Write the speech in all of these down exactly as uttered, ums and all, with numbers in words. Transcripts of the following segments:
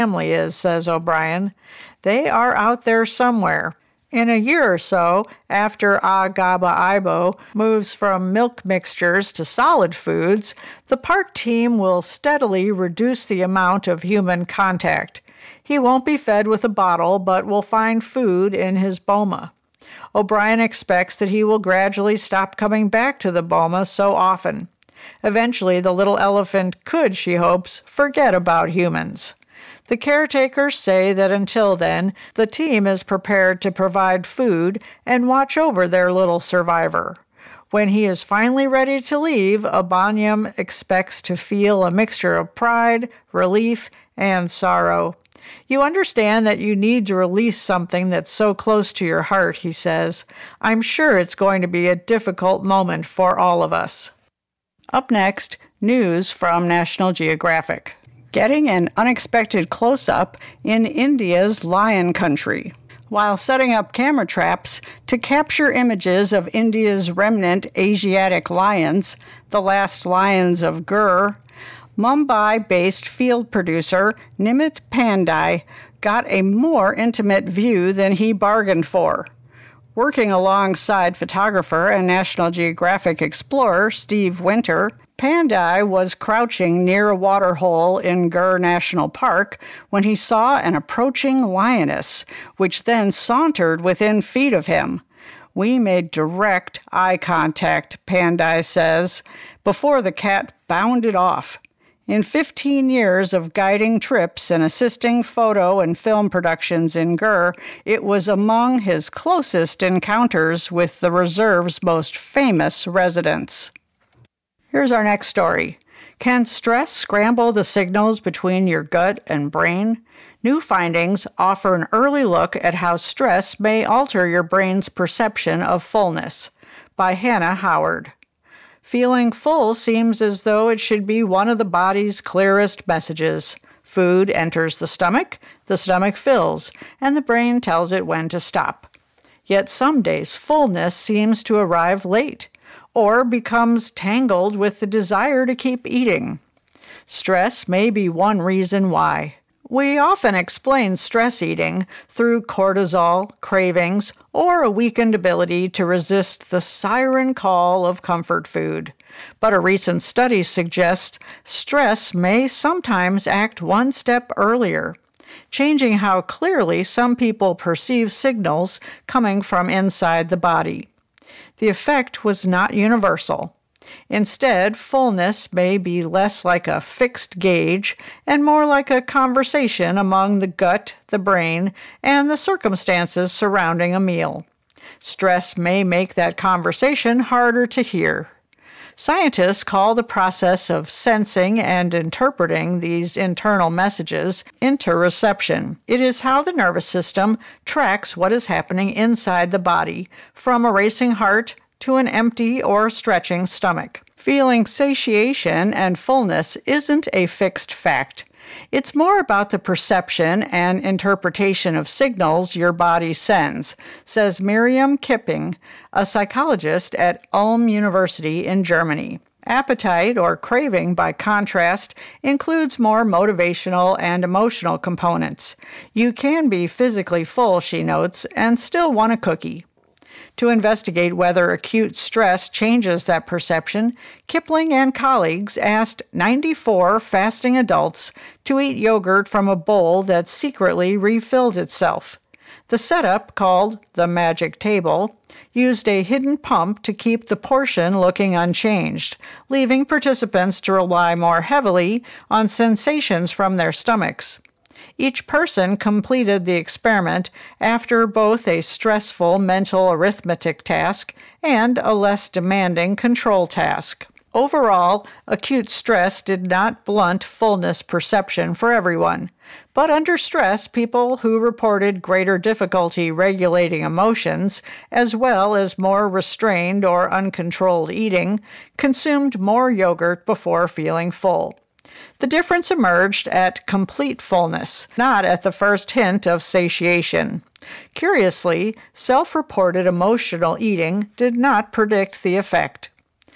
family is, says O'Brien. They are out there somewhere. In a year or so, after Agaba Ibo moves from milk mixtures to solid foods, the park team will steadily reduce the amount of human contact. He won't be fed with a bottle, but will find food in his boma. O'Brien expects that he will gradually stop coming back to the boma so often. Eventually, the little elephant could, she hopes, forget about humans. The caretakers say that until then, the team is prepared to provide food and watch over their little survivor. When he is finally ready to leave, Abanyam expects to feel a mixture of pride, relief, and sorrow. You understand that you need to release something that's so close to your heart, he says. I'm sure it's going to be a difficult moment for all of us. Up next, news from National Geographic. Getting an unexpected close-up in India's lion country. While setting up camera traps to capture images of India's remnant Asiatic lions, the last lions of Gur, Mumbai-based field producer Nimit Pandey got a more intimate view than he bargained for. Working alongside photographer and National Geographic explorer Steve Winter, Pandey was crouching near a waterhole in Gur National Park when he saw an approaching lioness, which then sauntered within feet of him. We made direct eye contact, Pandey says, before the cat bounded off. In fifteen years of guiding trips and assisting photo and film productions in Gur, it was among his closest encounters with the reserve's most famous residents. Here's our next story. Can stress scramble the signals between your gut and brain? New findings offer an early look at how stress may alter your brain's perception of fullness. By Hannah Howard. Feeling full seems as though it should be one of the body's clearest messages. Food enters the stomach, the stomach fills, and the brain tells it when to stop. Yet some days fullness seems to arrive late, or becomes tangled with the desire to keep eating. Stress may be one reason why. We often explain stress eating through cortisol, cravings, or a weakened ability to resist the siren call of comfort food. But a recent study suggests stress may sometimes act one step earlier, changing how clearly some people perceive signals coming from inside the body. The effect was not universal. Instead, fullness may be less like a fixed gauge and more like a conversation among the gut, the brain, and the circumstances surrounding a meal. Stress may make that conversation harder to hear. Scientists call the process of sensing and interpreting these internal messages interoception. It is how the nervous system tracks what is happening inside the body, from a racing heart to an empty or stretching stomach. Feeling satiation and fullness isn't a fixed fact. It's more about the perception and interpretation of signals your body sends, says Miriam Kipping, a psychologist at Ulm University in Germany. Appetite, or craving, by contrast, includes more motivational and emotional components. You can be physically full, she notes, and still want a cookie. To investigate whether acute stress changes that perception, Kipling and colleagues asked ninety-four fasting adults to eat yogurt from a bowl that secretly refilled itself. The setup, called the magic table, used a hidden pump to keep the portion looking unchanged, leaving participants to rely more heavily on sensations from their stomachs. Each person completed the experiment after both a stressful mental arithmetic task and a less demanding control task. Overall, acute stress did not blunt fullness perception for everyone, but under stress, people who reported greater difficulty regulating emotions, as well as more restrained or uncontrolled eating, consumed more yogurt before feeling full. The difference emerged at complete fullness, not at the first hint of satiation. Curiously, self-reported emotional eating did not predict the effect.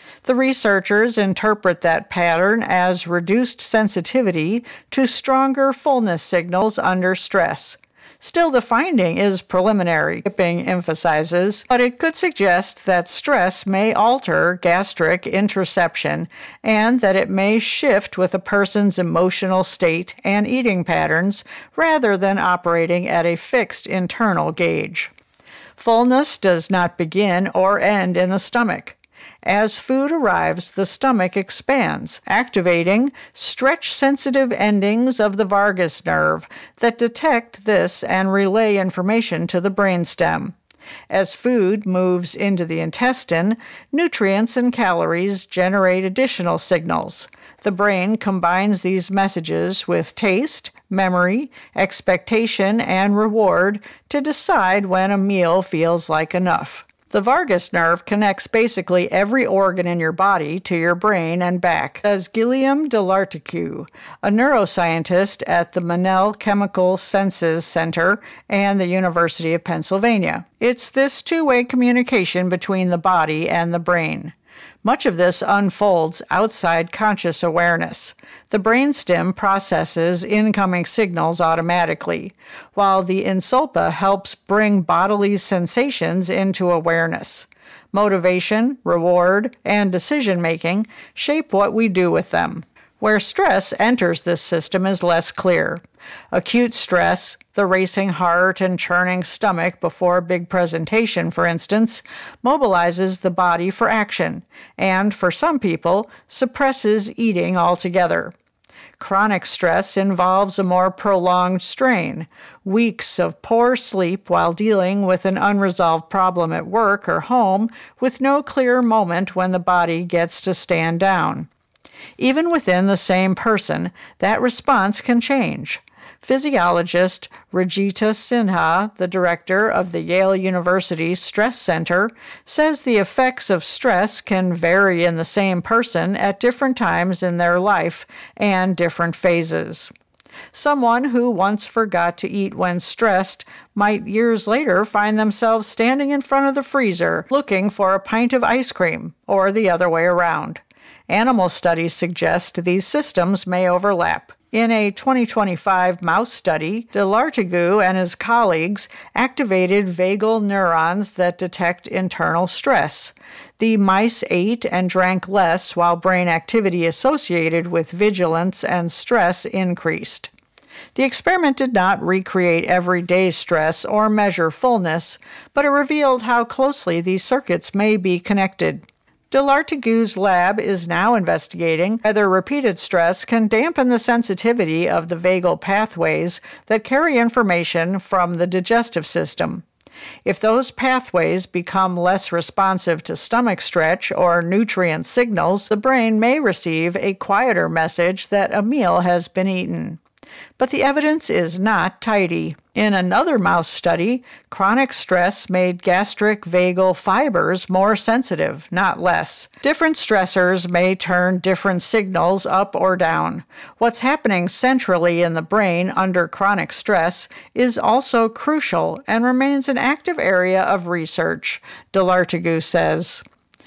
The researchers interpret that pattern as reduced sensitivity to stronger fullness signals under stress. Still, the finding is preliminary, Kipping emphasizes, but it could suggest that stress may alter gastric interoception and that it may shift with a person's emotional state and eating patterns rather than operating at a fixed internal gauge. Fullness does not begin or end in the stomach. As food arrives, the stomach expands, activating stretch-sensitive endings of the vagus nerve that detect this and relay information to the brainstem. As food moves into the intestine, nutrients and calories generate additional signals. The brain combines these messages with taste, memory, expectation, and reward to decide when a meal feels like enough. The vagus nerve connects basically every organ in your body to your brain and back, says Guillaume Delartigue, a neuroscientist at the Menel Chemical Senses Center and the University of Pennsylvania. It's this two-way communication between the body and the brain. Much of this unfolds outside conscious awareness. The brainstem processes incoming signals automatically, while the insulpa helps bring bodily sensations into awareness. Motivation, reward, and decision-making shape what we do with them. Where stress enters this system is less clear. Acute stress, the racing heart and churning stomach before a big presentation, for instance, mobilizes the body for action, and for some people, suppresses eating altogether. Chronic stress involves a more prolonged strain, weeks of poor sleep while dealing with an unresolved problem at work or home with no clear moment when the body gets to stand down. Even within the same person, that response can change. Physiologist Rajita Sinha, the director of the Yale University Stress Center, says the effects of stress can vary in the same person at different times in their life and different phases. Someone who once forgot to eat when stressed might years later find themselves standing in front of the freezer looking for a pint of ice cream, or the other way around. Animal studies suggest these systems may overlap. In a twenty twenty-five mouse study, Delartigue and his colleagues activated vagal neurons that detect internal stress. The mice ate and drank less while brain activity associated with vigilance and stress increased. The experiment did not recreate everyday stress or measure fullness, but it revealed how closely these circuits may be connected. Delartigue's lab is now investigating whether repeated stress can dampen the sensitivity of the vagal pathways that carry information from the digestive system. If those pathways become less responsive to stomach stretch or nutrient signals, the brain may receive a quieter message that a meal has been eaten. But the evidence is not tidy. In another mouse study, chronic stress made gastric vagal fibers more sensitive, not less. Different stressors may turn different signals up or down. What's happening centrally in the brain under chronic stress is also crucial and remains an active area of research, Delartigue says.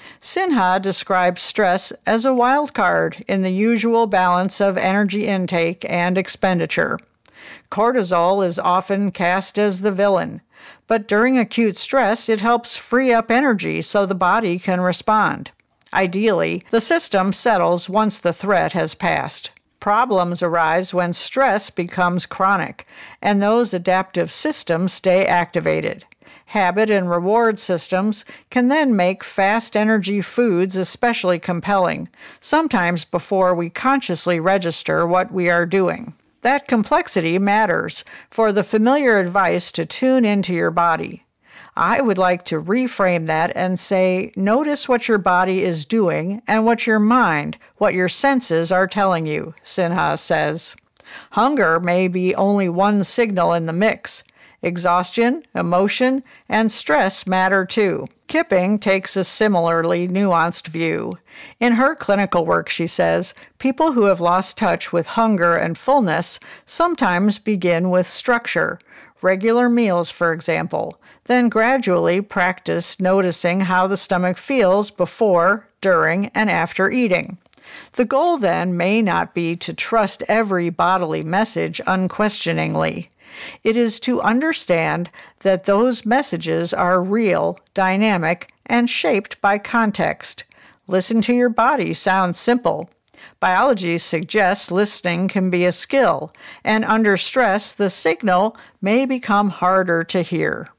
Sinha describes stress as a wild card in the usual balance of energy intake and expenditure. Cortisol is often cast as the villain, but during acute stress it helps free up energy so the body can respond. Ideally, the system settles once the threat has passed. Problems arise when stress becomes chronic, and those adaptive systems stay activated. Habit and reward systems can then make fast energy foods especially compelling, sometimes before we consciously register what we are doing. That complexity matters for the familiar advice to tune into your body. I would like to reframe that and say, notice what your body is doing and what your mind, what your senses are telling you, Sinha says. Hunger may be only one signal in the mix. Exhaustion, emotion, and stress matter too. Kipping takes a similarly nuanced view. In her clinical work, she says, people who have lost touch with hunger and fullness sometimes begin with structure, regular meals, for example. Then gradually practice noticing how the stomach feels before, during, and after eating. The goal then may not be to trust every bodily message unquestioningly. It is to understand that those messages are real, dynamic, and shaped by context. Listen to your body sounds simple. Biology suggests listening can be a skill, and under stress, the signal may become harder to hear.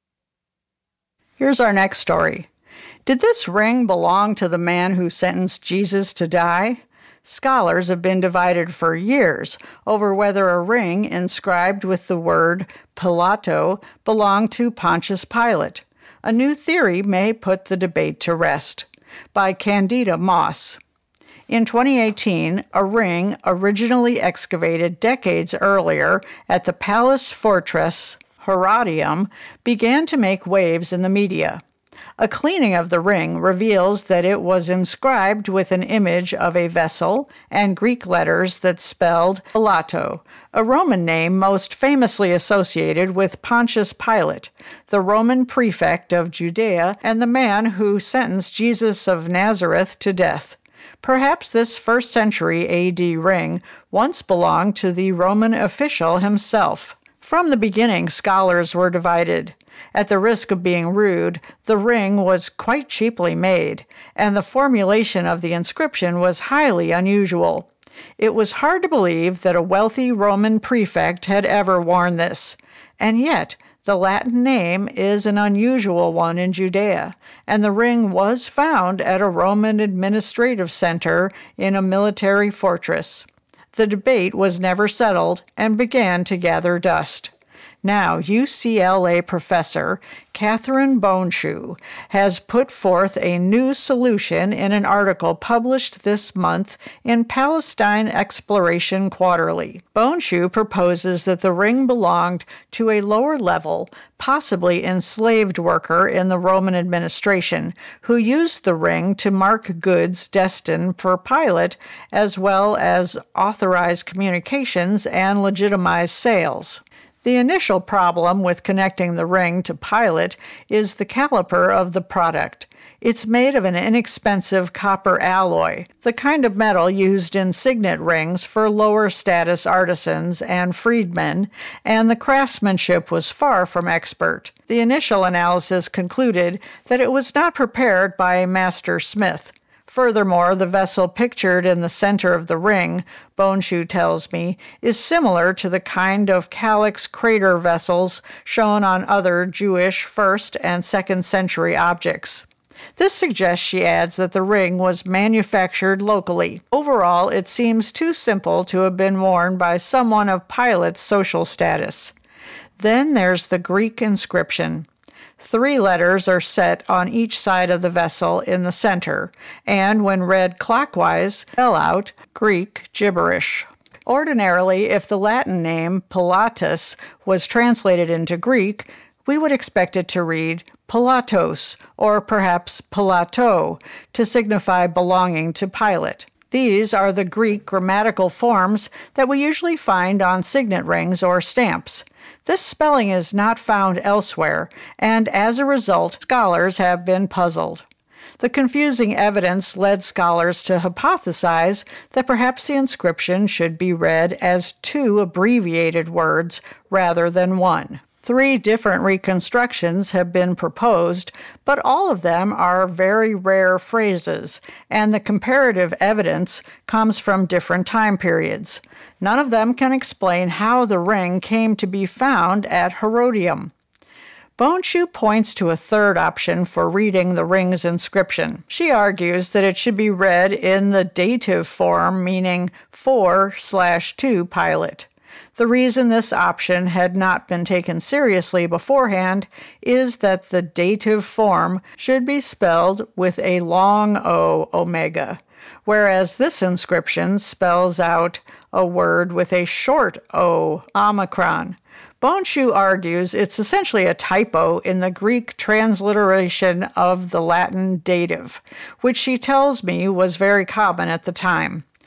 Here's our next story. Did this ring belong to the man who sentenced Jesus to die? Scholars have been divided for years over whether a ring inscribed with the word Pilato belonged to Pontius Pilate. A new theory may put the debate to rest. By Candida Moss. In twenty eighteen, a ring originally excavated decades earlier at the Palace Fortress Herodium began to make waves in the media. A cleaning of the ring reveals that it was inscribed with an image of a vessel and Greek letters that spelled Pilato, a Roman name most famously associated with Pontius Pilate, the Roman prefect of Judea and the man who sentenced Jesus of Nazareth to death. Perhaps this first century A D ring once belonged to the Roman official himself. From the beginning, scholars were divided. At the risk of being rude, the ring was quite cheaply made, and the formulation of the inscription was highly unusual. It was hard to believe that a wealthy Roman prefect had ever worn this, and yet the Latin name is an unusual one in Judea, and the ring was found at a Roman administrative center in a military fortress. The debate was never settled and began to gather dust. Now, U C L A professor Catherine Bonshew has put forth a new solution in an article published this month in Palestine Exploration Quarterly. Bonshew proposes that the ring belonged to a lower level, possibly enslaved worker in the Roman administration, who used the ring to mark goods destined for Pilate, as well as authorize communications and legitimize sales. The initial problem with connecting the ring to Pilate is the caliper of the product. It's made of an inexpensive copper alloy, the kind of metal used in signet rings for lower status artisans and freedmen, and the craftsmanship was far from expert. The initial analysis concluded that it was not prepared by a master smith. Furthermore, the vessel pictured in the center of the ring, Bonshew tells me, is similar to the kind of calyx crater vessels shown on other Jewish first and second century objects. This suggests, she adds, that the ring was manufactured locally. Overall, it seems too simple to have been worn by someone of Pilate's social status. Then there's the Greek inscription. Three letters are set on each side of the vessel in the center, and when read clockwise, spell out Greek gibberish. Ordinarily, if the Latin name Pilatus was translated into Greek, we would expect it to read Pilatos, or perhaps Pilato, to signify belonging to Pilate. These are the Greek grammatical forms that we usually find on signet rings or stamps. This spelling is not found elsewhere, and as a result, scholars have been puzzled. The confusing evidence led scholars to hypothesize that perhaps the inscription should be read as two abbreviated words rather than one. Three different reconstructions have been proposed, but all of them are very rare phrases, and the comparative evidence comes from different time periods. None of them can explain how the ring came to be found at Herodium. Bonshew points to a third option for reading the ring's inscription. She argues that it should be read in the dative form, meaning for slash to Pilate. The reason this option had not been taken seriously beforehand is that the dative form should be spelled with a long O omega, whereas this inscription spells out a word with a short O omicron. Bonshew argues it's essentially a typo in the Greek transliteration of the Latin dative, which she tells me was very common at the time.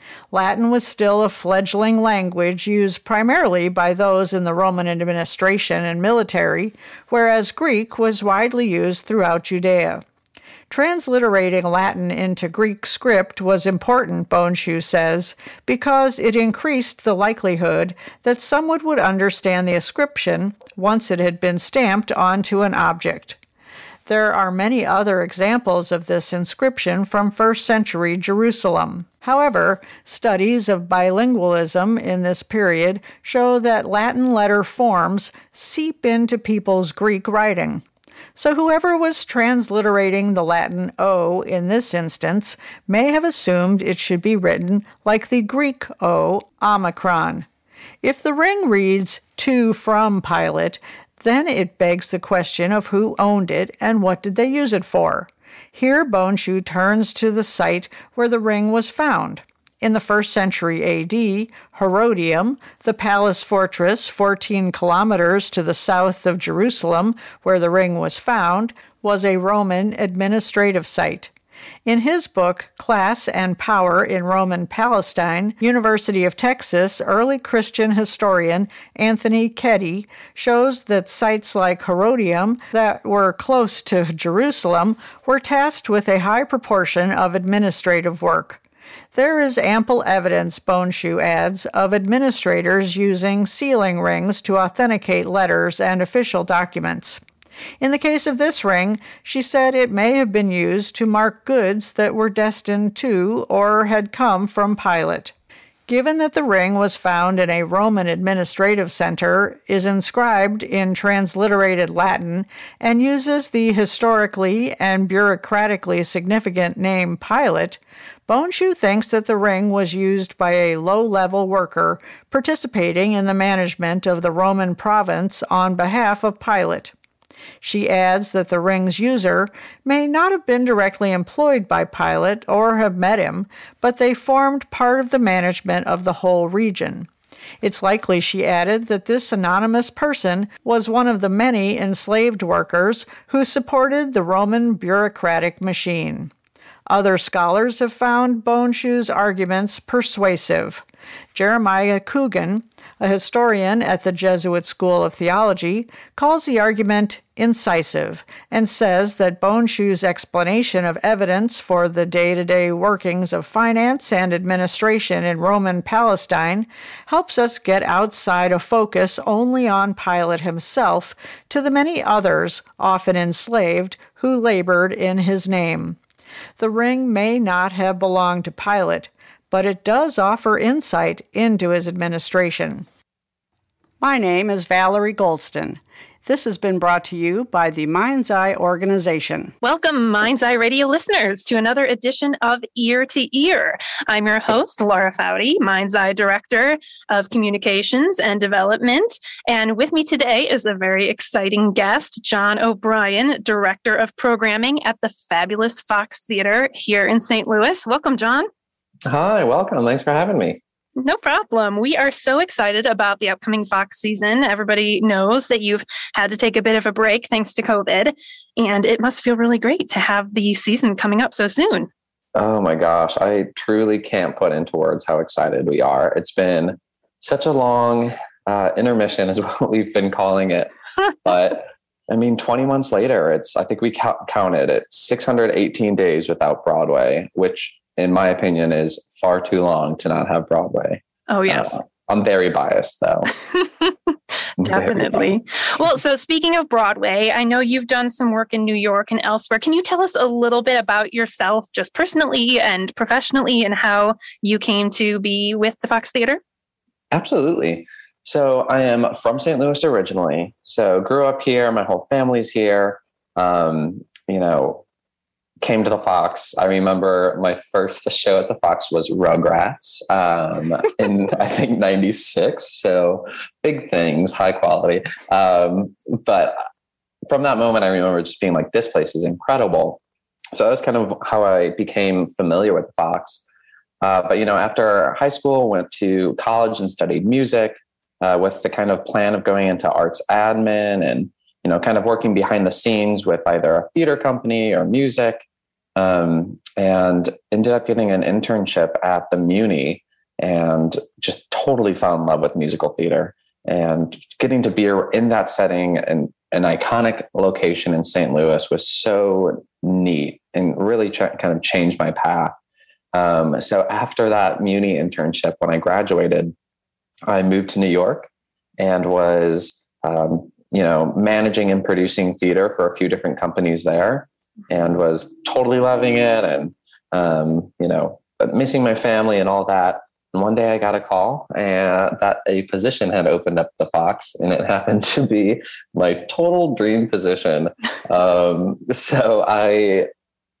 Latin was still a fledgling language used primarily by those in the Roman administration and military, whereas Greek was widely used throughout Judea. Transliterating Latin into Greek script was important, Bonshu says, because it increased the likelihood that someone would understand the inscription once it had been stamped onto an object. There are many other examples of this inscription from first century Jerusalem. However, studies of bilingualism in this period show that Latin letter forms seep into people's Greek writing. So whoever was transliterating the Latin O in this instance may have assumed it should be written like the Greek O, omicron. If the ring reads to from Pilate, then it begs the question of who owned it and what did they use it for. Here Bonshu turns to the site where the ring was found. In the first century A D, Herodium, the palace fortress fourteen kilometers to the south of Jerusalem, where the ring was found, was a Roman administrative site. In his book, Class and Power in Roman Palestine, University of Texas early Christian historian Anthony Keddy shows that sites like Herodium that were close to Jerusalem were tasked with a high proportion of administrative work. There is ample evidence, Bonshu adds, of administrators using sealing rings to authenticate letters and official documents. In the case of this ring, she said it may have been used to mark goods that were destined to or had come from Pilate. Given that the ring was found in a Roman administrative center, is inscribed in transliterated Latin, and uses the historically and bureaucratically significant name Pilate, Bonshu thinks that the ring was used by a low-level worker participating in the management of the Roman province on behalf of Pilate. She adds that the ring's user may not have been directly employed by Pilate or have met him, but they formed part of the management of the whole region. It's likely, she added, that this anonymous person was one of the many enslaved workers who supported the Roman bureaucratic machine. Other scholars have found Bonshu's arguments persuasive. Jeremiah Coogan, a historian at the Jesuit School of Theology, calls the argument incisive and says that Bonshu's explanation of evidence for the day-to-day workings of finance and administration in Roman Palestine helps us get outside a focus only on Pilate himself to the many others, often enslaved, who labored in his name. The ring may not have belonged to Pilate, but it does offer insight into his administration. My name is Valerie Goldston. This has been brought to you by the Mind's Eye Organization. Welcome, Mind's Eye Radio listeners, to another edition of Ear to Ear. I'm your host, Laura Foudy, Mind's Eye Director of Communications and Development. And with me today is a very exciting guest, John O'Brien, Director of Programming at the fabulous Fox Theater here in Saint Louis. Welcome, John. Hi, welcome. Thanks for having me. No problem. We are so excited about the upcoming Fox season. Everybody knows that you've had to take a bit of a break thanks to COVID, and it must feel really great to have the season coming up so soon. Oh my gosh, I truly can't put into words how excited we are. It's been such a long uh, intermission is what we've been calling it. But I mean, twenty months later, it's, I think we ca- counted it six hundred eighteen days without Broadway, which in my opinion, is far too long to not have Broadway. Oh, yes. Uh, I'm very biased, though. Definitely. Well, so speaking of Broadway, I know you've done some work in New York and elsewhere. Can you tell us a little bit about yourself, just personally and professionally, and how you came to be with the Fox Theater? Absolutely. So I am from Saint Louis originally. So grew up here. My whole family's here. Um, you know, came to the Fox. I remember my first show at the Fox was Rugrats um, in, I think, ninety-six. So big things, high quality. Um, but from that moment, I remember just being like, this place is incredible. So that's kind of how I became familiar with the Fox. Uh, but, you know, after high school, went to college and studied music uh, with the kind of plan of going into arts admin and, you know, kind of working behind the scenes with either a theater company or music. um, and ended up getting an internship at the Muni and just totally fell in love with musical theater. And getting to be in that setting and an iconic location in Saint Louis was so neat and really ch- kind of changed my path. Um, so after that Muni internship, when I graduated, I moved to New York and was, um, you know, managing and producing theater for a few different companies there, and was totally loving it and, um, you know, missing my family and all that. And one day I got a call and that a position had opened up at the Fox, and it happened to be my total dream position. Um, so I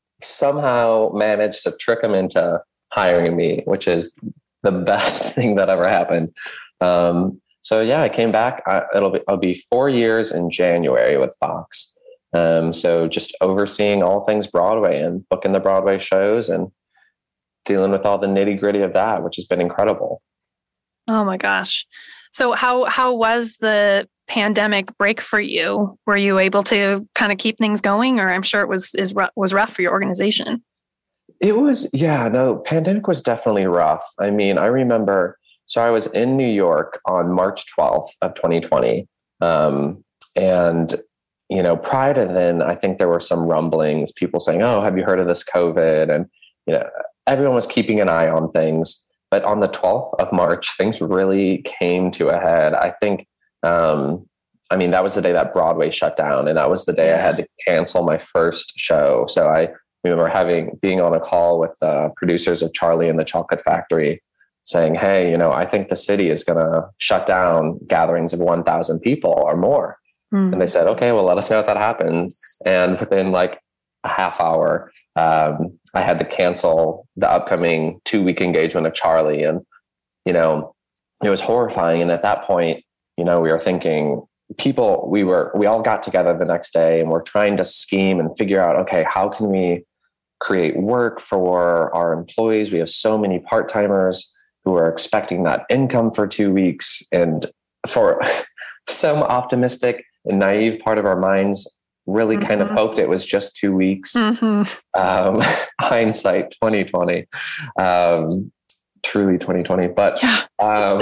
somehow managed to trick them into hiring me, which is the best thing that ever happened. Um, so yeah, I came back. I, it'll be, I'll be four years in January with Fox. Um, so just overseeing all things Broadway and booking the Broadway shows and dealing with all the nitty gritty of that, which has been incredible. Oh my gosh. So how, how was the pandemic break for you? Were you able to kind of keep things going, or I'm sure it was, is, was rough for your organization? It was, yeah, no, pandemic was definitely rough. I mean, I remember, so I was in New York on March twelfth of twenty twenty. Um, and, you know, prior to then, I think there were some rumblings, people saying, oh, have you heard of this COVID? And, you know, everyone was keeping an eye on things. But on the twelfth of March, things really came to a head. I think, um, I mean, that was the day that Broadway shut down, and that was the day I had to cancel my first show. So I remember having, being on a call with uh, producers of Charlie and the Chocolate Factory saying, hey, you know, I think the city is going to shut down gatherings of one thousand people or more. Mm. And they said, okay, well, let us know if that happens. And within like a half hour, um, I had to cancel the upcoming two week engagement of Charlie. And, you know, it was horrifying. And at that point, you know, we were thinking people, we were, we all got together the next day and we're trying to scheme and figure out, okay, how can we create work for our employees? We have so many part-timers who are expecting that income for two weeks. And for some optimistic and naive part of our minds, really mm-hmm. kind of hoped it was just two weeks. Mm-hmm. Um, hindsight twenty twenty, um, truly twenty twenty. But, yeah. um,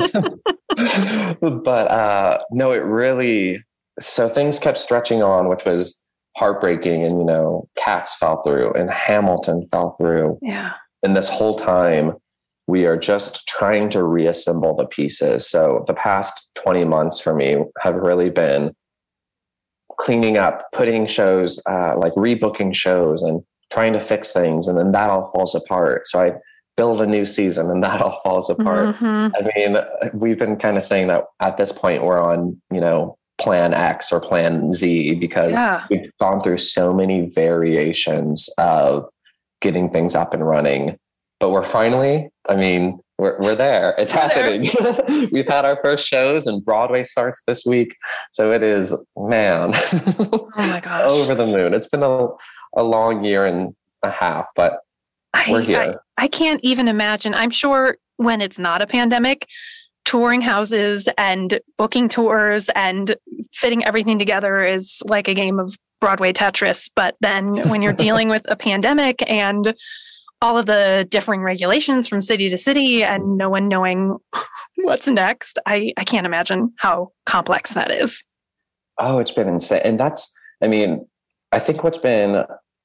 but uh, no, it really, so things kept stretching on, which was heartbreaking. And, you know, Cats fell through and Hamilton fell through. Yeah. And this whole time we are just trying to reassemble the pieces. So the past twenty months for me have really been cleaning up, putting shows, uh, like rebooking shows and trying to fix things. And then that all falls apart. So I build a new season and that all falls apart. Mm-hmm. I mean, we've been kind of saying that at this point we're on, you know, plan X or plan Z because yeah. we've gone through so many variations of getting things up and running, but we're finally, I mean, we're, we're there. It's we're happening. There. We've had our first shows and Broadway starts this week. So it is, man, oh my gosh, over the moon. It's been a, a long year and a half, but I, we're here. I, I can't even imagine. I'm sure when it's not a pandemic, touring houses and booking tours and fitting everything together is like a game of Broadway Tetris. But then when you're dealing with a pandemic and all of the differing regulations from city to city and no one knowing what's next, I, I can't imagine how complex that is. Oh, it's been insane. And that's, I mean, I think what's been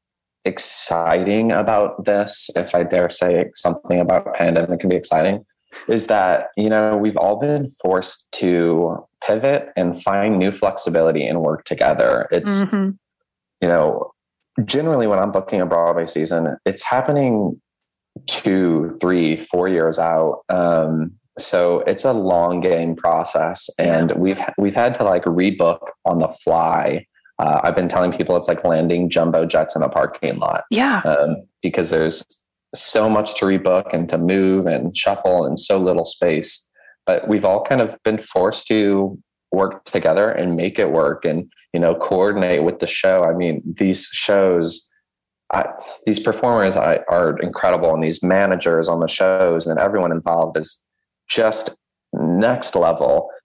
exciting about this, if I dare say something about pandemic can be exciting, is that, you know, we've all been forced to pivot and find new flexibility and work together. It's, mm-hmm. you know, generally when I'm booking a Broadway season, it's happening two, three, four years out. Um, so it's a long game process, and yeah. we've, we've had to like rebook on the fly. Uh, I've been telling people it's like landing jumbo jets in a parking lot. Yeah. Um, because there's so much to rebook and to move and shuffle and so little space, but we've all kind of been forced to work together and make it work and, you know, coordinate with the show. I mean, these shows, I, these performers I, are incredible, and these managers on the shows and everyone involved is just next level.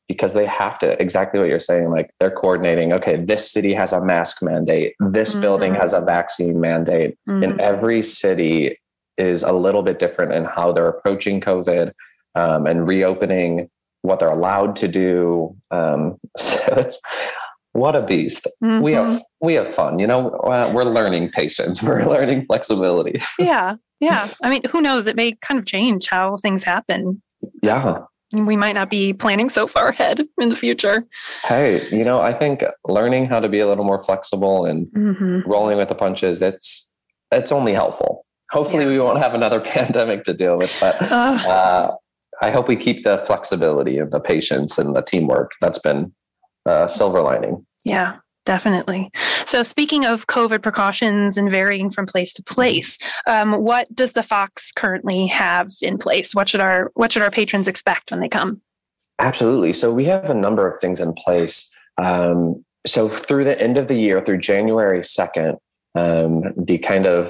because they have to, exactly what you're saying, like they're coordinating, okay, this city has a mask mandate, this mm-hmm. building has a vaccine mandate, mm-hmm. and every city is a little bit different in how they're approaching COVID um, and reopening, what they're allowed to do. Um, so it's, what a beast. Mm-hmm. We have, we have fun, you know, uh, we're learning patience, we're learning flexibility. Yeah. Yeah. I mean, who knows? It may kind of change how things happen. Yeah. We might not be planning so far ahead in the future. Hey, you know, I think learning how to be a little more flexible and mm-hmm. rolling with the punches, it's, it's only helpful. Hopefully yeah. we won't have another pandemic to deal with, but uh, uh, I hope we keep the flexibility and the patience and the teamwork. That's been a silver lining. Yeah. Definitely. So speaking of COVID precautions and varying from place to place, um, what does the Fox currently have in place? What should our what should our patrons expect when they come? Absolutely. So we have a number of things in place. Um, so through the end of the year, through January second, um, the kind of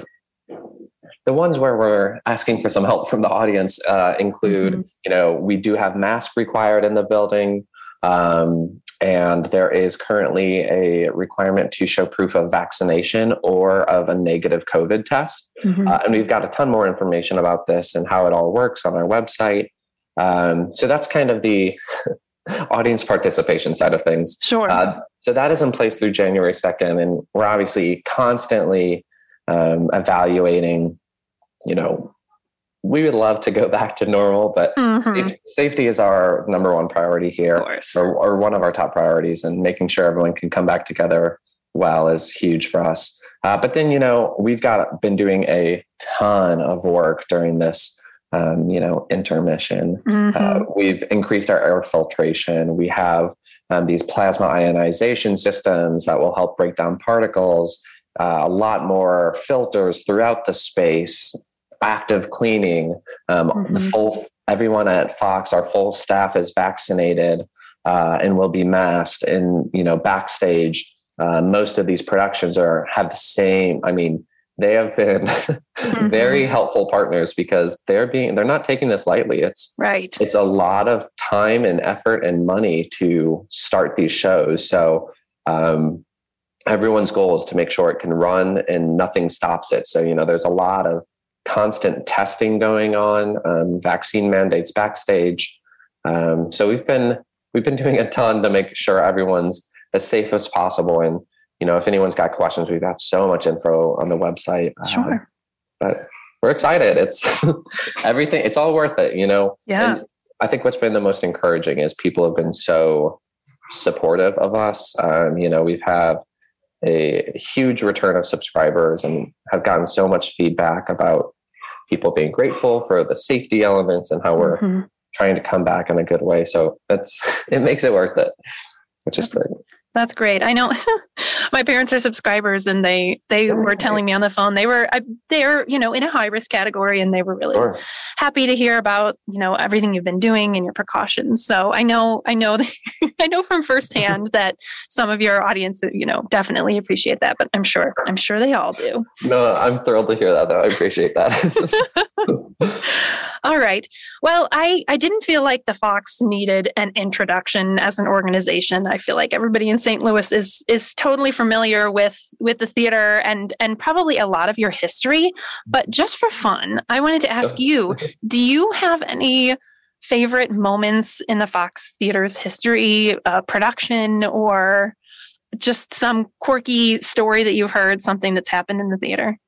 the ones where we're asking for some help from the audience uh, include, mm-hmm. you know, we do have masks required in the building. Um, And there is currently a requirement to show proof of vaccination or of a negative COVID test. Mm-hmm. Uh, and we've got a ton more information about this and how it all works on our website. Um, so that's kind of the audience participation side of things. Sure. Uh, so that is in place through January second. And we're obviously constantly um, evaluating, you know, we would love to go back to normal, but mm-hmm. safety, safety is our number one priority here, or, or one of our top priorities, and making sure everyone can come back together well is huge for us. Uh, but then, you know, we've got been doing a ton of work during this, um, you know, intermission. Mm-hmm. Uh, we've increased our air filtration. We have um, these plasma ionization systems that will help break down particles, uh, a lot more filters throughout the space, active cleaning, um, mm-hmm. the full, everyone at Fox, our full staff is vaccinated uh, and will be masked. And, you know, backstage, uh, most of these productions are, have the same, I mean, they have been mm-hmm. very helpful partners because they're being, they're not taking this lightly. It's right. It's a lot of time and effort and money to start these shows. So, um, everyone's goal is to make sure it can run and nothing stops it. So, you know, there's a lot of constant testing going on, um, vaccine mandates backstage. Um, so we've been we've been doing a ton to make sure everyone's as safe as possible. And you know, if anyone's got questions, we've got so much info on the website. Sure, uh, but we're excited. It's everything. It's all worth it. You know. Yeah. And I think what's been the most encouraging is people have been so supportive of us. Um, you know, we've had a huge return of subscribers and have gotten so much feedback about people being grateful for the safety elements and how we're mm-hmm. trying to come back in a good way. So that's, it makes it worth it, which is great. That's great. I know my parents are subscribers and they, they were telling me on the phone, they were, they're, you know, in a high risk category and they were really sure. happy to hear about, you know, everything you've been doing and your precautions. So I know, I know, that, I know from firsthand that some of your audience, you know, definitely appreciate that, but I'm sure, I'm sure they all do. No, I'm thrilled to hear that though. I appreciate that. All right. Well, I, I didn't feel like the Fox needed an introduction as an organization. I feel like everybody in Saint Louis is is totally familiar with with the theater and and probably a lot of your history. But just for fun, I wanted to ask you, do you have any favorite moments in the Fox Theater's history, uh, production, or just some quirky story that you've heard, something that's happened in the theater?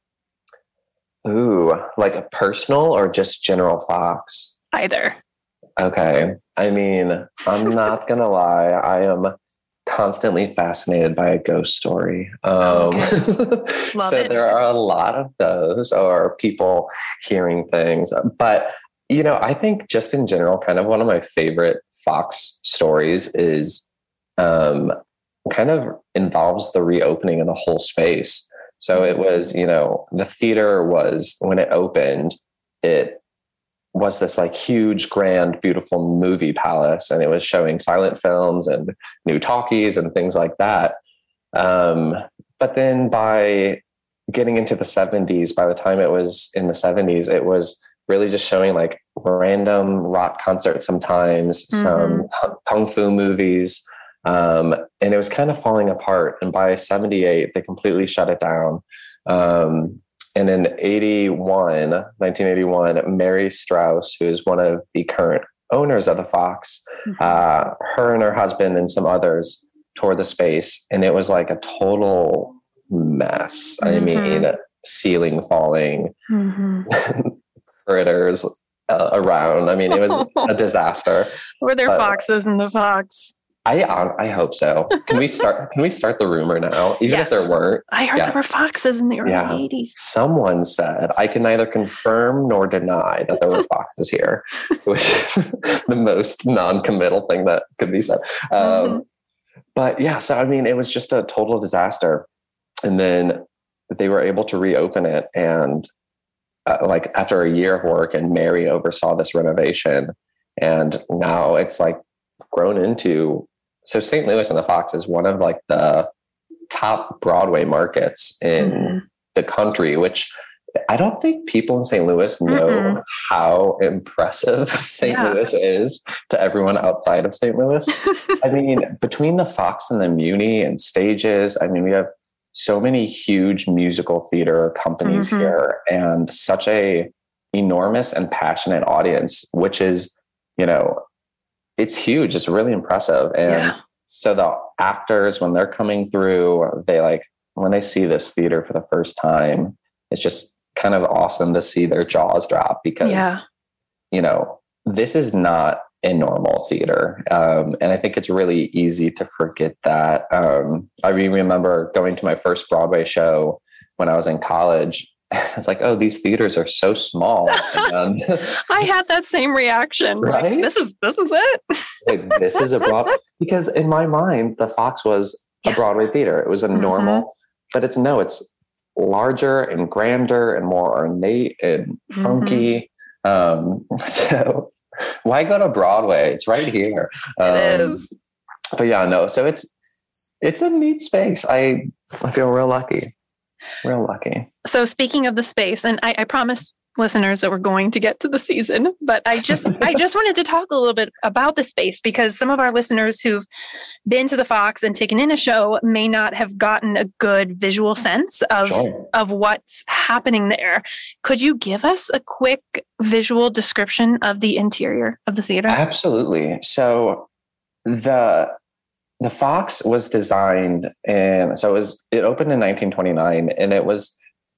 Ooh, like a personal or just general Fox? Either. Okay. I mean, I'm not going to lie. I am constantly fascinated by a ghost story. Um, okay. so it. There are a lot of those, or people hearing things. But, you know, I think just in general, kind of one of my favorite Fox stories is um, kind of involves the reopening of the whole space. So it was, you know, the theater was, when it opened, it was this like huge, grand, beautiful movie palace. And it was showing silent films and new talkies and things like that. Um, but then by getting into the seventies, by the time it was in the seventies, it was really just showing like random rock concerts sometimes, mm-hmm. some kung fu movies. Um, and it was kind of falling apart. And by seventy-eight, they completely shut it down. Um, and in eighty-one, nineteen eighty-one, Mary Strauss, who is one of the current owners of the Fox, mm-hmm. uh, her and her husband and some others toured the space. And it was like a total mess. Mm-hmm. I mean, ceiling falling, mm-hmm. critters uh, around. I mean, it was a disaster. Were there but, foxes in the Fox? I I hope so. Can we start? Can we start the rumor now? Even yes. if there weren't, I heard yeah. there were foxes in the early yeah. eighties. Someone said I can neither confirm nor deny that there were foxes here, which is the most non-committal thing that could be said. Um, mm-hmm. But yeah, so I mean, it was just a total disaster, and then they were able to reopen it, and uh, like after a year of work, and Mary oversaw this renovation, and now it's like grown into. So Saint Louis and the Fox is one of like the top Broadway markets in mm-hmm. the country, which I don't think people in Saint Louis know mm-hmm. how impressive Saint Yeah. Louis is to everyone outside of Saint Louis. I mean, between the Fox and the Muni and stages, I mean, we have so many huge musical theater companies mm-hmm. here, and such a enormous and passionate audience, which is, you know, it's huge. It's really impressive. And yeah. so the actors, when they're coming through, they like, when they see this theater for the first time, it's just kind of awesome to see their jaws drop because, yeah. you know, this is not a normal theater. Um, and I think it's really easy to forget that. Um, I remember going to my first Broadway show when I was in college. It's like, oh, these theaters are so small. And, I had that same reaction. Right? Like, this is this is it. Like, this is a Broadway, because in my mind, the Fox was yeah. a Broadway theater. It was a normal, mm-hmm. but it's no, it's larger and grander and more ornate and funky. Mm-hmm. Um, so why go to Broadway? It's right here. Um, it is. But yeah, no. So it's it's a neat space. I I feel real lucky. Real lucky. So speaking of the space, and I, I promise listeners that we're going to get to the season, but I just I just wanted to talk a little bit about the space, because some of our listeners who've been to the Fox and taken in a show may not have gotten a good visual sense of sure. of what's happening there. Could you give us a quick visual description of the interior of the theater? Absolutely. So the The Fox was designed, and so it was, it opened in nineteen twenty-nine, and it was,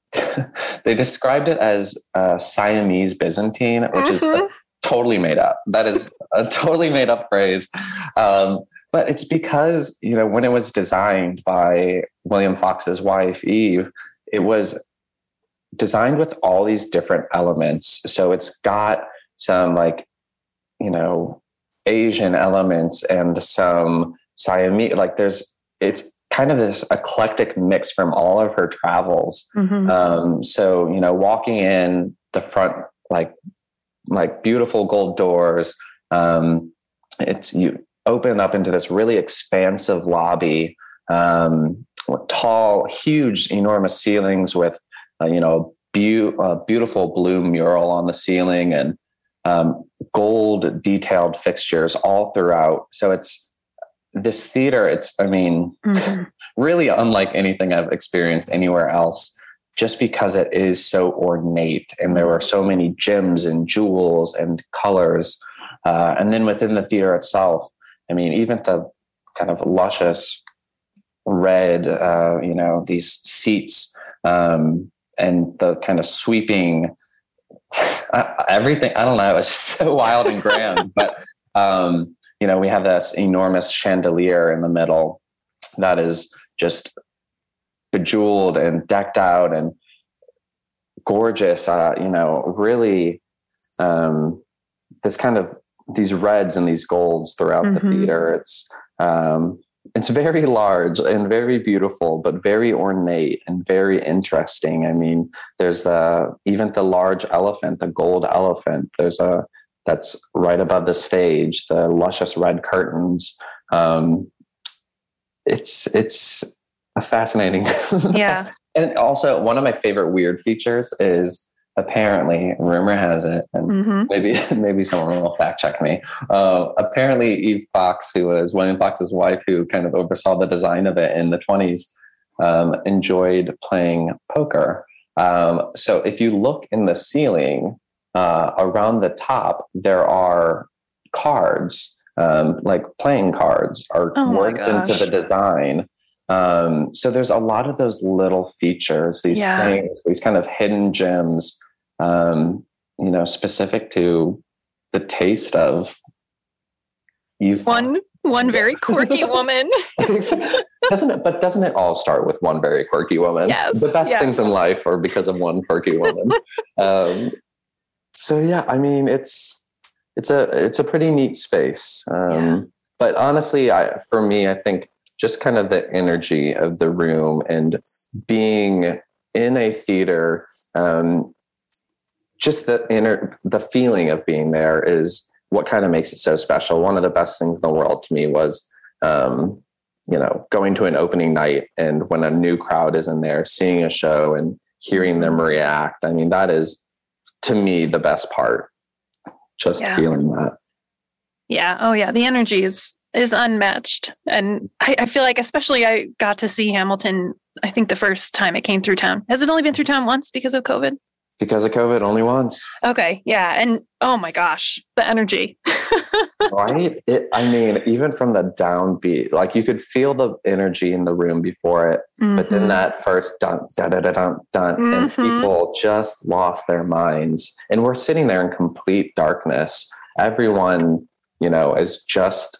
they described it as uh, Siamese Byzantine, which mm-hmm. is uh, totally made up. That is a totally made up phrase. Um, but it's because, you know, when it was designed by William Fox's wife, Eve, it was designed with all these different elements. So it's got some like, you know, Asian elements and some Siamese, like there's, it's kind of this eclectic mix from all of her travels. Mm-hmm. Um, so, you know, walking in the front, like, like beautiful gold doors, um, it's, you open up into this really expansive lobby, um, with tall, huge, enormous ceilings with, uh, you know, be- uh, beautiful blue mural on the ceiling and, um, gold detailed fixtures all throughout. So it's, this theater, it's, I mean, mm-hmm. really unlike anything I've experienced anywhere else, just because it is so ornate and there are so many gems and jewels and colors. Uh, and then within the theater itself, I mean, even the kind of luscious red, uh, you know, these seats um, and the kind of sweeping uh, everything. I don't know. It's just so wild and grand, but um, you know, we have this enormous chandelier in the middle that is just bejeweled and decked out and gorgeous. Uh, you know, really, um, this kind of these reds and these golds throughout mm-hmm. the theater. It's um, it's very large and very beautiful, but very ornate and very interesting. I mean, there's uh, even the large elephant, the gold elephant. There's a that's right above the stage, the luscious red curtains. Um, it's, it's a fascinating. Yeah. And also one of my favorite weird features is apparently, rumor has it, and mm-hmm. maybe maybe someone will fact check me. Uh, apparently, Eve Fox, who was William Fox's wife, who kind of oversaw the design of it in the twenties, um, enjoyed playing poker. Um, so if you look in the ceiling uh, around the top, there are cards, um, like playing cards, are oh worked into the design. Um, so there's a lot of those little features, these yeah. things, these kind of hidden gems, um, you know, specific to the taste of you. One, one very quirky woman. Doesn't it? But doesn't it all start with one very quirky woman? Yes. The best yes. things in life are because of one quirky woman. um, so yeah, I mean, it's, it's a, it's a pretty neat space. Um, yeah. But honestly, I, for me, I think, just kind of the energy of the room and being in a theater, um, just the inner, the feeling of being there is what kind of makes it so special. One of the best things in the world to me was, um, you know, going to an opening night and when a new crowd is in there, seeing a show and hearing them react. I mean, that is to me the best part. Just yeah. feeling that. Yeah. Oh yeah. The energy is is unmatched. And I, I feel like, especially I got to see Hamilton, I think the first time it came through town. Has it only been through town once because of COVID? Because of COVID, only once. Okay. Yeah. And oh my gosh, the energy. Right? It, I mean, even from the downbeat, like you could feel the energy in the room before it, mm-hmm. but then that first dun, dun, dun, dun, dun, dun mm-hmm. and people just lost their minds. And we're sitting there in complete darkness. Everyone, you know, is just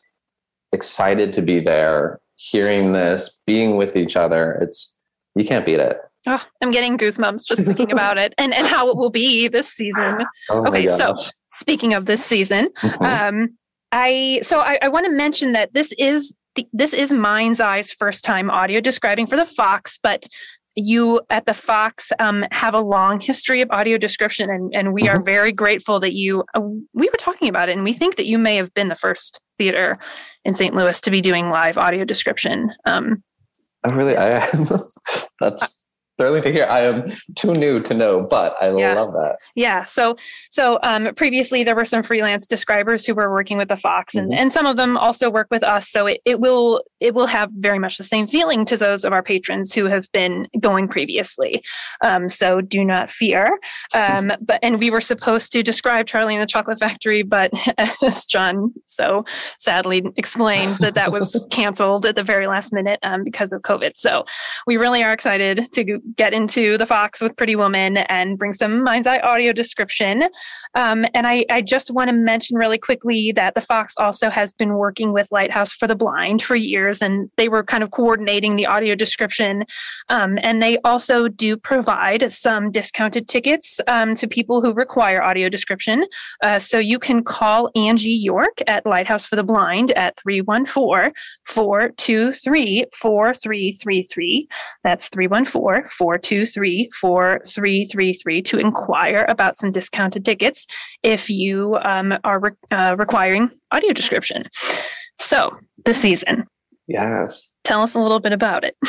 excited to be there, hearing this, being with each other. It's, you can't beat it. Oh, I'm getting goosebumps just thinking about it and, and how it will be this season. Oh okay. So speaking of this season, mm-hmm. um, I, so I, I want to mention that this is, the, this is Mind's Eye's first time audio describing for the Fox, but you at the Fox um, have a long history of audio description, and, and we mm-hmm. are very grateful that you, uh, we were talking about it, and we think that you may have been the first theater in Saint Louis to be doing live audio description. Um, I really, I am. That's thrilling to hear. I am too new to know, but I yeah. love that. Yeah. So, so um, previously there were some freelance describers who were working with the Fox, and, mm-hmm. and some of them also work with us. So it, it will it will have very much the same feeling to those of our patrons who have been going previously. Um, so do not fear. Um, but and we were supposed to describe Charlie and the Chocolate Factory, but as John so sadly explained, that that was canceled at the very last minute um, because of COVID. So we really are excited to get into the Fox with Pretty Woman and bring some Mind's Eye audio description. Um, and I, I just want to mention really quickly that the Fox also has been working with Lighthouse for the Blind for years, and they were kind of coordinating the audio description. Um, and they also do provide some discounted tickets um, to people who require audio description. Uh, so you can call Angie York at Lighthouse for the Blind at three one four, four two three, four three three three. That's three one four, four two three, four three three three to inquire about some discounted tickets if you um, are re- uh, requiring audio description. So the season. Yes. Tell us a little bit about it.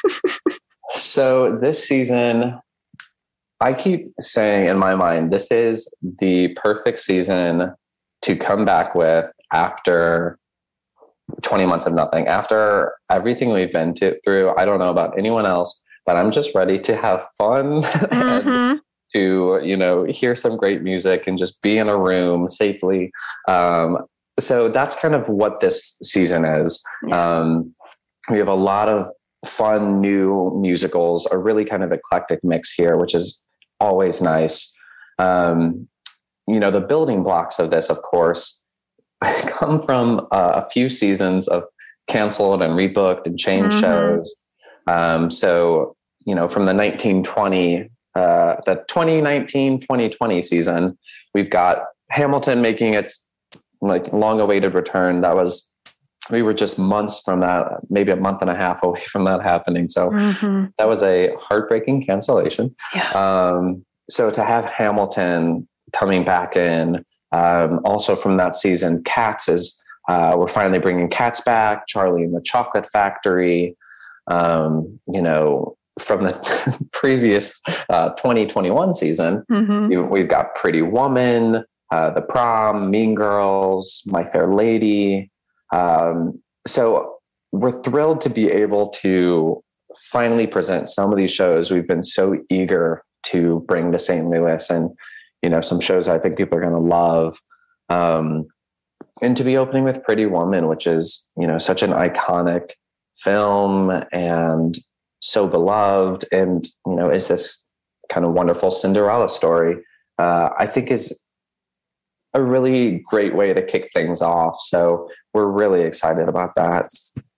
So this season, I keep saying in my mind, this is the perfect season to come back with after twenty months of nothing. After everything we've been to, through, I don't know about anyone else, but I'm just ready to have fun mm-hmm. and to, you know, hear some great music and just be in a room safely. Um, so that's kind of what this season is. Yeah. Um, we have a lot of fun new musicals, a really kind of eclectic mix here, which is always nice. Um, you know, the building blocks of this, of course, come from uh, a few seasons of canceled and rebooked and changed mm-hmm. shows. Um, so, you know, from the nineteen twenty, uh, the twenty nineteen twenty twenty season, we've got Hamilton making its like long awaited return. That was, we were just months from that, maybe a month and a half away from that happening. So mm-hmm. that was a heartbreaking cancellation. Yeah. Um, so to have Hamilton coming back in, um, also from that season, Cats is, uh, we're finally bringing Cats back, Charlie and the Chocolate Factory. Um, you know, from the previous uh, twenty twenty-one season, mm-hmm. we've got Pretty Woman, uh, The Prom, Mean Girls, My Fair Lady. Um, so we're thrilled to be able to finally present some of these shows we've been so eager to bring to Saint Louis, and, you know, some shows I think people are going to love. Um, and to be opening with Pretty Woman, which is, you know, such an iconic film and so beloved, and, you know, is this kind of wonderful Cinderella story, uh, I think is a really great way to kick things off. So we're really excited about that.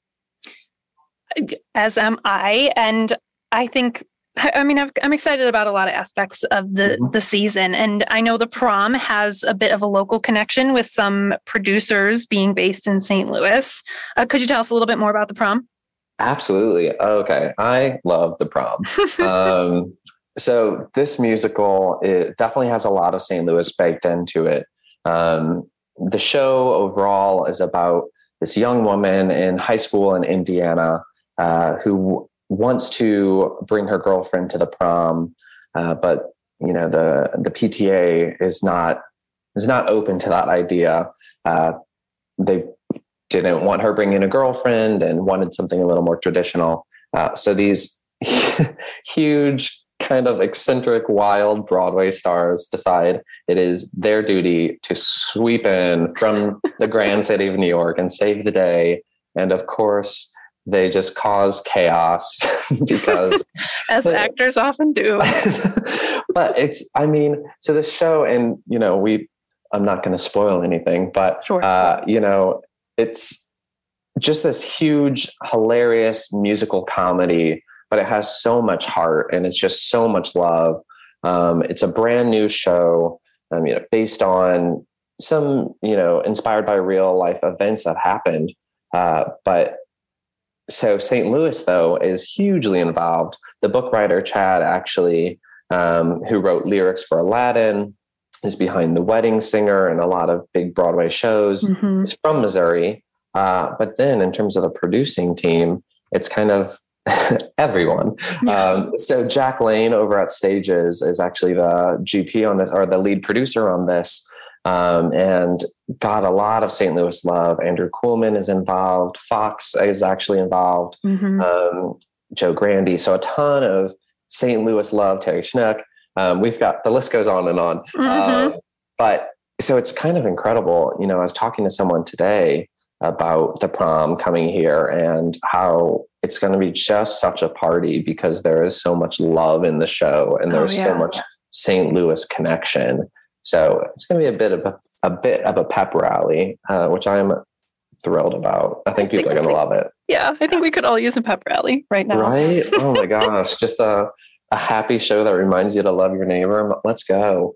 As am I. And I think, I mean, I'm excited about a lot of aspects of the, mm-hmm. the season. And I know The Prom has a bit of a local connection with some producers being based in Saint Louis. Uh, could you tell us a little bit more about The Prom? Absolutely. Okay. I love The Prom. um, so this musical, it definitely has a lot of Saint Louis baked into it. Um, the show overall is about this young woman in high school in Indiana uh, who wants to bring her girlfriend to the prom, uh, but you know the the P T A is not is not open to that idea. Uh, they didn't want her bringing a girlfriend and wanted something a little more traditional. Uh, so these huge, kind of eccentric, wild Broadway stars decide it is their duty to sweep in from the grand city of New York and save the day. And of course, they just cause chaos because as actors often do. But it's, I mean, so the show, and, you know, we, I'm not going to spoil anything, but, sure. uh, you know, it's just this huge, hilarious musical comedy, but it has so much heart and it's just so much love. Um, it's a brand new show, um, you know, based on some, you know, inspired by real life events that happened. Uh, but so Saint Louis, though, is hugely involved. The book writer, Chad, actually, um, who wrote lyrics for Aladdin, is behind The Wedding Singer and a lot of big Broadway shows. Mm-hmm. It's from Missouri. Uh, but then in terms of the producing team, it's kind of everyone. Yeah. Um, so Jack Lane over at Stages is actually the G P on this, or the lead producer on this, um, and got a lot of Saint Louis love. Andrew Kuhlman is involved. Fox is actually involved. Mm-hmm. Um, Joe Grandy. So a ton of Saint Louis love. Terry Schnook. Um, we've got, the list goes on and on. Mm-hmm. Um, but so it's kind of incredible. You know, I was talking to someone today about The Prom coming here and how it's going to be just such a party because there is so much love in the show and there's oh, yeah. so much Saint Louis connection. So it's going to be a bit of a, a bit of a pep rally, uh, which I'm thrilled about. I think I people think are going to love it. Yeah, I think we could all use a pep rally right now. Right? Oh my gosh. Just a, a happy show that reminds you to love your neighbor. Let's go.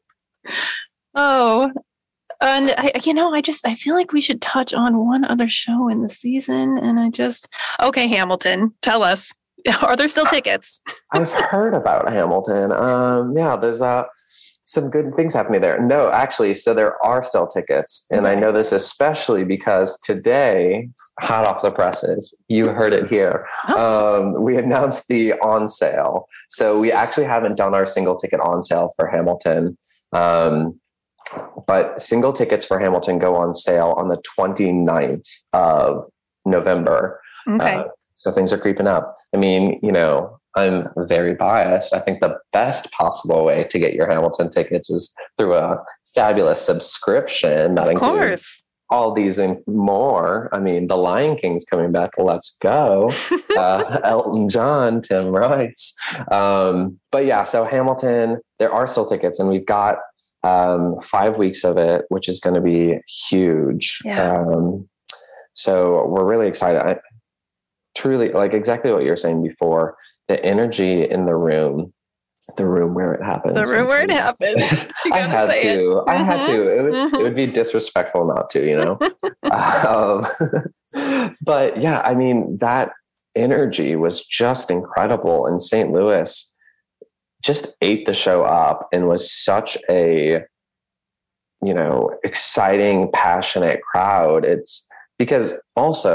Oh, and I, you know, I just, I feel like we should touch on one other show in the season. And I just, okay, Hamilton, tell us, are there still tickets? I've heard about Hamilton. Um, yeah, there's uh, some good things happening there. No, actually, so there are still tickets. And okay. I know this especially because today, hot off the presses, you heard it here. Oh. Um, we announced the on sale. So we actually haven't done our single ticket on sale for Hamilton. Um, But single tickets for Hamilton go on sale on the twenty-ninth of November. Okay. Uh, so things are creeping up. I mean, you know, I'm very biased. I think the best possible way to get your Hamilton tickets is through a fabulous subscription that of includes course. all these and more. I mean, The Lion King's coming back. Let's go. uh, Elton John, Tim Rice. Um, but yeah, so Hamilton, there are still tickets and we've got Um, five weeks of it, which is going to be huge. Yeah. Um, so we're really excited. I, truly, like exactly what you were saying before, the energy in the room, the room where it happens. The room where it happens. I had to. It. I had to. It would, mm-hmm. it would be disrespectful not to, you know? um, but yeah, I mean, that energy was just incredible. And Saint Louis just ate the show up and was such a, you know, exciting, passionate crowd. It's because also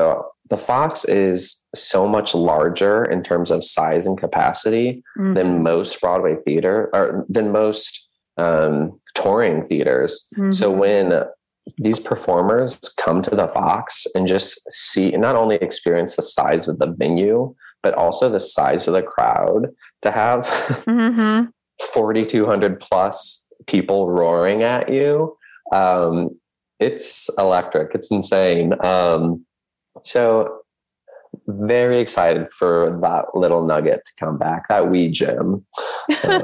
the Fox is so much larger in terms of size and capacity mm-hmm. than most Broadway theater or than most um, touring theaters. Mm-hmm. So when these performers come to the Fox and just see, not only experience the size of the venue, but also the size of the crowd, to have mm-hmm. forty-two hundred plus people roaring at you. Um, it's electric. It's insane. Um, so very excited for that little nugget to come back, that wee gem. Uh,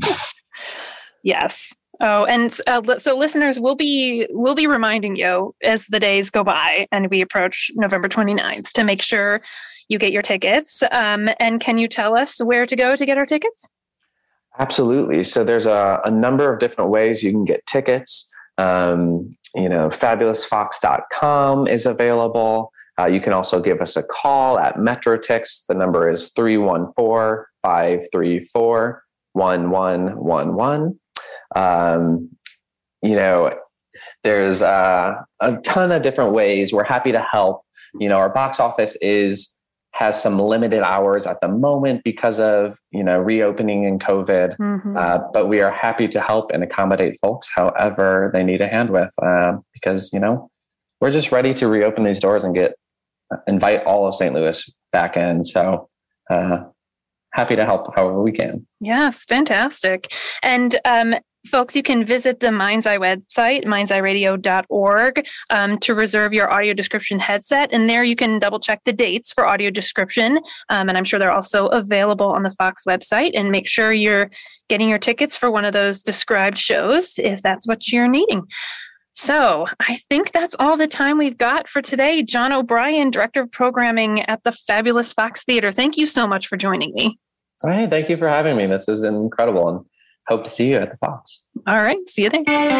yes. Oh, and uh, so listeners, we'll be we'll be reminding you as the days go by and we approach November twenty-ninth to make sure you get your tickets. Um, and can you tell us where to go to get our tickets? Absolutely. So there's a, a number of different ways you can get tickets. Um, you know, fabulous fox dot com is available. Uh, you can also give us a call at MetroTix. The number is three one four, five three four, one one one one. Um, you know, there's uh, a ton of different ways. We're happy to help. You know, our box office is has some limited hours at the moment because of, you know, reopening and COVID. Mm-hmm. Uh, but we are happy to help and accommodate folks however they need a hand with, uh, because, you know, we're just ready to reopen these doors and get invite all of Saint Louis back in. So uh, happy to help however we can. Yes, fantastic. And um, folks, you can visit the Mind's Eye website, minds eye radio dot org, um, to reserve your audio description headset. And there you can double check the dates for audio description. Um, and I'm sure they're also available on the Fox website. And make sure you're getting your tickets for one of those described shows if that's what you're needing. So I think that's all the time we've got for today. John O'Brien, Director of Programming at the Fabulous Fox Theater. Thank you so much for joining me. All right. Thank you for having me. This was incredible. And hope to see you at the Fox. All right. See you there.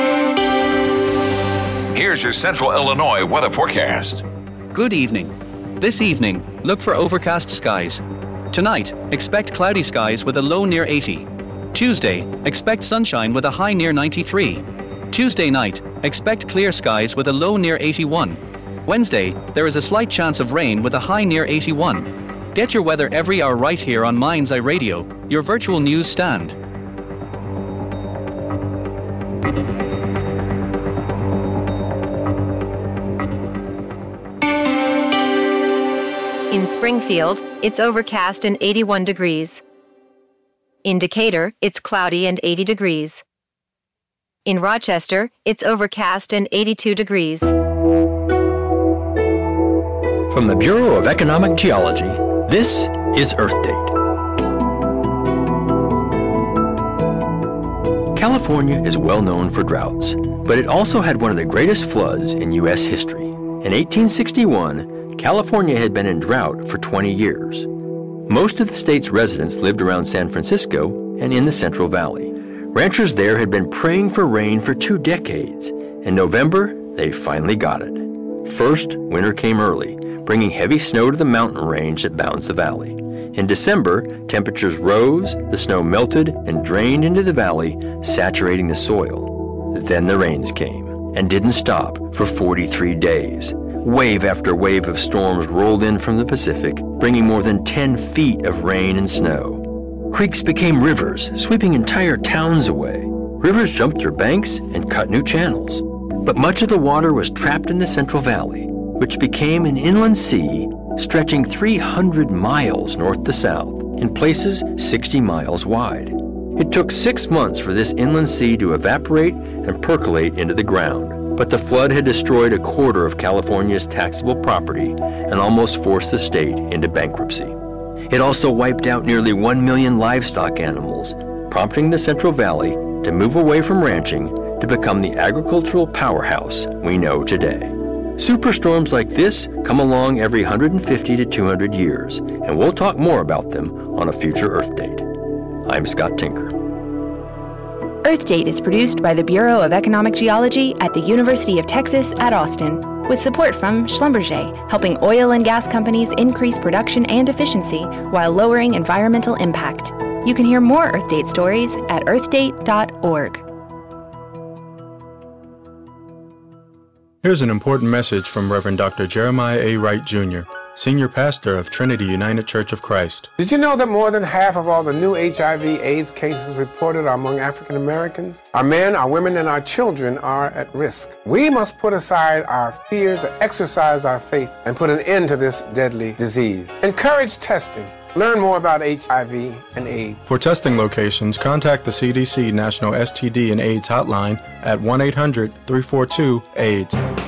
Here's your Central Illinois weather forecast. Good evening. This evening, look for overcast skies. Tonight, expect cloudy skies with a low near eighty. Tuesday, expect sunshine with a high near ninety-three. Tuesday night, expect clear skies with a low near eighty-one. Wednesday, there is a slight chance of rain with a high near eighty-one. Get your weather every hour right here on Mind's Eye Radio, your virtual news stand. In Springfield, it's overcast and eighty-one degrees. In Decatur, it's cloudy and eighty degrees. In Rochester, it's overcast and eighty-two degrees. From the Bureau of Economic Geology, this is Earth Date. California is well known for droughts, but it also had one of the greatest floods in U S history. In eighteen sixty-one, California had been in drought for twenty years. Most of the state's residents lived around San Francisco and in the Central Valley. Ranchers there had been praying for rain for two decades. In November, they finally got it. First, winter came early, bringing heavy snow to the mountain range that bounds the valley. In December, temperatures rose, the snow melted and drained into the valley, saturating the soil. Then the rains came, and didn't stop for forty-three days. Wave after wave of storms rolled in from the Pacific, bringing more than ten feet of rain and snow. Creeks became rivers, sweeping entire towns away. Rivers jumped their banks and cut new channels. But much of the water was trapped in the Central Valley, which became an inland sea stretching three hundred miles north to south, in places sixty miles wide. It took six months for this inland sea to evaporate and percolate into the ground, but the flood had destroyed a quarter of California's taxable property and almost forced the state into bankruptcy. It also wiped out nearly one million livestock animals, prompting the Central Valley to move away from ranching to become the agricultural powerhouse we know today. Superstorms like this come along every one hundred fifty to two hundred years, and we'll talk more about them on a future Earth Date. I'm Scott Tinker. Earth Date is produced by the Bureau of Economic Geology at the University of Texas at Austin, with support from Schlumberger, helping oil and gas companies increase production and efficiency while lowering environmental impact. You can hear more Earth Date stories at earth date dot org. Here's an important message from Reverend Doctor Jeremiah A. Wright, Junior Senior Pastor of Trinity United Church of Christ. Did you know that more than half of all the new H I V AIDS cases reported are among African Americans? Our men, our women, and our children are at risk. We must put aside our fears, exercise our faith, and put an end to this deadly disease. Encourage testing. Learn more about H I V and AIDS. For testing locations, contact the C D C National S T D and AIDS Hotline at one eight hundred, three four two, AIDS.